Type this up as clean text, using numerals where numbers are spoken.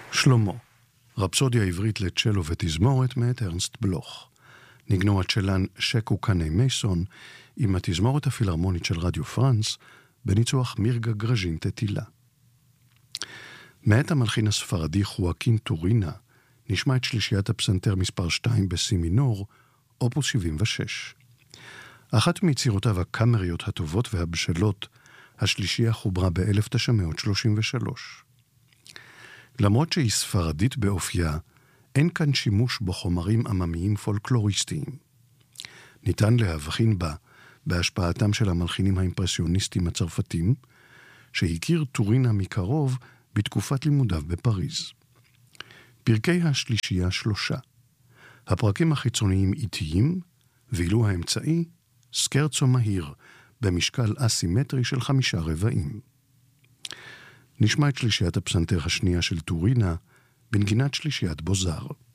שלמה, רפסודיה עברית לצ'לו ותזמורת מאת ארנסט בלוך. נגנו הצ'לן שקו קני מייסון עם התזמורת הפילהרמונית של רדיו פרנס בניצוח מירגה גרז'ין תטילה. מאת המלחין הספרדי חואקין טורינה נשמע את שלישיית הפסנתר מספר 2 בסי מינור, אופוס 76. אחת מיצירותיו הקאמריות הטובות והבשלות, השלישייה חוברה ב-1933. למרות שהיא ספרדית באופייה, אין כאן שימוש בחומרים עממיים פולקלוריסטיים. ניתן להבחין בה בהשפעתם של המלחינים האימפרסיוניסטים הצרפתים, שהכיר טורינה מקרוב בתקופת לימודיו בפריז. פרקי השלישייה 3. הפרקים החיצוניים איטיים, ואילו האמצעי סקרצו מהיר, במשקל אסימטרי של 5/4. נשמע את שלישיית הפסנתר השנייה של טורינה, בנגינת שלישיית בוזר.